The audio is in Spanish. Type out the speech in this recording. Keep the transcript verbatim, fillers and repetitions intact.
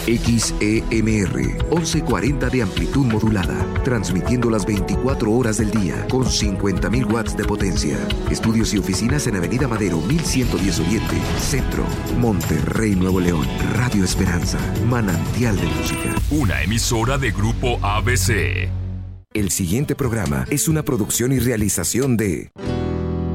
X E M R, once cuarenta de amplitud modulada, transmitiendo las veinticuatro horas del día con cincuenta mil watts de potencia. Estudios y oficinas en Avenida Madero mil ciento diez Oriente, Centro, Monterrey, Nuevo León. Radio Esperanza, manantial de música. Una emisora de Grupo A B C. El siguiente programa es una producción y realización de